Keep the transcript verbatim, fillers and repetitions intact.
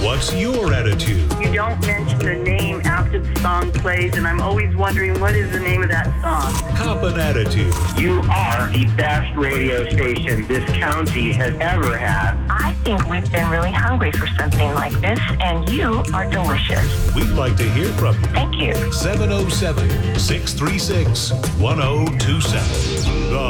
What's your attitude? You don't mention the name after the song plays, and I'm always wondering what is the name of that song. Cop an attitude. You are the best radio station this county has ever had. I think we've been really hungry for something like this, and you are delicious. We'd like to hear from you. Thank you. seven oh seven, six three six, one oh two seven. The